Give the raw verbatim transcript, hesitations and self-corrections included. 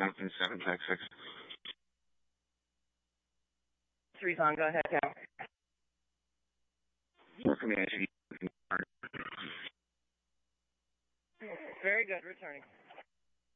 Mountain seven six six. Three on, go ahead, Cal. Working the I C U. Very good, returning.